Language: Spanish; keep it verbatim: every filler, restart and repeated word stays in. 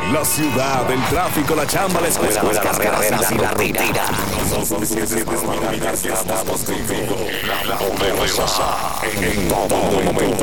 La ciudad, el tráfico, la chamba, la escuela, las carreras y la rutina. En todo momento.